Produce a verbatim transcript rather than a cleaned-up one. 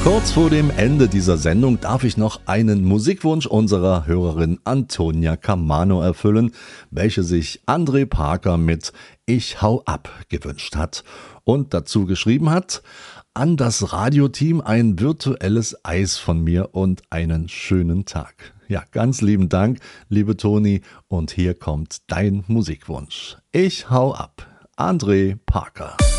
Kurz vor dem Ende dieser Sendung darf ich noch einen Musikwunsch unserer Hörerin Antonia Camano erfüllen, welche sich André Parker mit Ich hau ab gewünscht hat und dazu geschrieben hat: An das Radioteam ein virtuelles Eis von mir und einen schönen Tag. Ja, ganz lieben Dank, liebe Toni, und hier kommt dein Musikwunsch. Ich hau ab. André Parker.